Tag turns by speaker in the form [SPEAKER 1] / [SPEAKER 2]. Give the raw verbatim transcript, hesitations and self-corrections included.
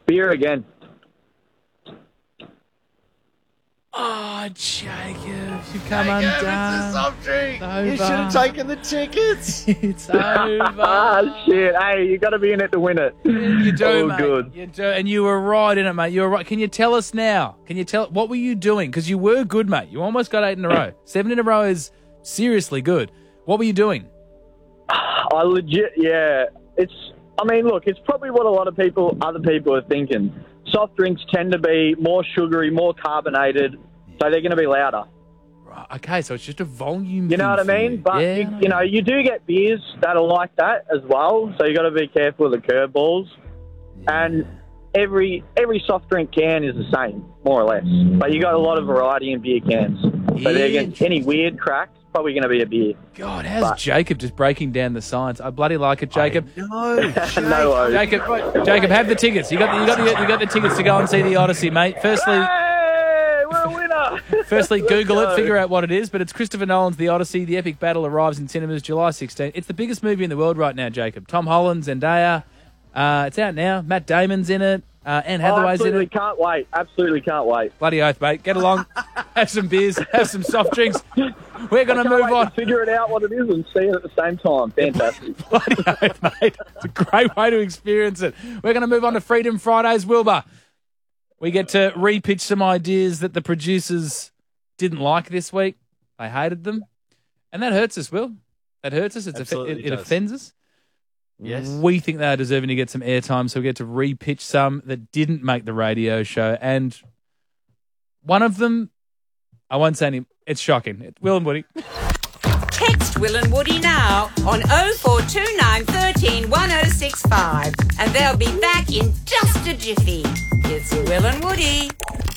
[SPEAKER 1] Beer again.
[SPEAKER 2] Oh, Jacob, you come
[SPEAKER 3] Jacob,
[SPEAKER 2] undone.
[SPEAKER 3] it's a soft drink.
[SPEAKER 2] It's
[SPEAKER 3] You
[SPEAKER 2] over.
[SPEAKER 3] should have taken the tickets.
[SPEAKER 2] It's over.
[SPEAKER 1] Ah, shit. Hey, you got to be in it to win it.
[SPEAKER 2] You do,
[SPEAKER 1] All
[SPEAKER 2] mate.
[SPEAKER 1] good.
[SPEAKER 2] You do, and you were right in it, mate. You were right. Can you tell us now? Can you tell what were you doing? Because you were good, mate. You almost got eight in a row. Seven in a row is seriously good. What were you doing?
[SPEAKER 1] I legit, yeah. It's, I mean, look, it's probably what a lot of people, other people are thinking. Soft drinks tend to be more sugary, more carbonated, so they're going to be louder.
[SPEAKER 2] Right. Okay, so it's just a volume.
[SPEAKER 1] You know
[SPEAKER 2] thing
[SPEAKER 1] what I
[SPEAKER 2] for
[SPEAKER 1] mean?
[SPEAKER 2] you.
[SPEAKER 1] But,
[SPEAKER 2] yeah,
[SPEAKER 1] you,
[SPEAKER 2] I know.
[SPEAKER 1] you know, you do get beers that are like that as well, so you got to be careful of the curveballs.
[SPEAKER 2] Yeah.
[SPEAKER 1] And every every soft drink can is the same, more or less. But you got a lot of variety in beer cans. So they're gonna, any weird cracks, probably going to be a beer.
[SPEAKER 2] God, how's
[SPEAKER 1] But-
[SPEAKER 2] Jacob just breaking down the science? I bloody like it, Jacob.
[SPEAKER 3] No,
[SPEAKER 1] No worries.
[SPEAKER 2] Jacob, Jacob, have the tickets. You got the, you got the, you got the tickets to go and see the Odyssey, mate. Firstly,
[SPEAKER 1] Hey, we're a winner!
[SPEAKER 2] firstly,
[SPEAKER 1] Let's
[SPEAKER 2] Google
[SPEAKER 1] go.
[SPEAKER 2] it, figure out what it is. But it's Christopher Nolan's The Odyssey. The epic battle arrives in cinemas July sixteenth. It's the biggest movie in the world right now, Jacob. Tom Holland, Zendaya. Uh, it's out now. Matt Damon's in it. Uh, Anne
[SPEAKER 1] Oh,
[SPEAKER 2] Hathaway's in
[SPEAKER 1] absolutely
[SPEAKER 2] it.
[SPEAKER 1] can't wait. Absolutely can't wait.
[SPEAKER 2] Bloody oath, mate. Get along. Have some beers. Have some soft drinks. We're going to
[SPEAKER 1] Can't
[SPEAKER 2] move
[SPEAKER 1] wait
[SPEAKER 2] on.
[SPEAKER 1] to figure it out what it is and see it at the same time. Fantastic.
[SPEAKER 2] Bloody oath, mate. It's a great way to experience it. We're going to move on to Freedom Fridays, Wilbur. We get to repitch some ideas that the producers didn't like this week. They hated them. And that hurts us, Will. That hurts us. It's
[SPEAKER 3] Absolutely
[SPEAKER 2] it, it
[SPEAKER 3] does.
[SPEAKER 2] offends us.
[SPEAKER 3] Yes.
[SPEAKER 2] We think they are deserving to get some airtime, so we get to repitch some that didn't make the radio show. And one of them, I won't say any. It's shocking. It's Will and Woody.
[SPEAKER 4] Text Will and Woody now on oh four two nine, one three, one oh six five and they'll be back in just a jiffy. It's Will and Woody.